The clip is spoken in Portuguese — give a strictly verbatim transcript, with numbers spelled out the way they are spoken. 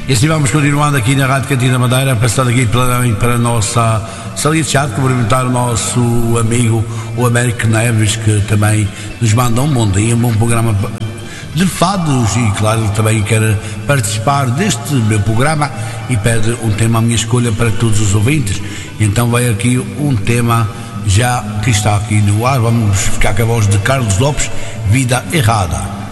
E assim vamos continuando aqui na Rádio Cantina Madeira, passando aqui para, para a nossa salinha de chat, cumprimentar o nosso amigo, o Américo Neves, que também nos manda um bom dia, um bom programa de fados, e claro, ele também quer participar deste meu programa e pede um tema à minha escolha para todos os ouvintes. Então vai aqui um tema já que está aqui no ar. Vamos ficar com a voz de Carlos Lopes, Vida Errada.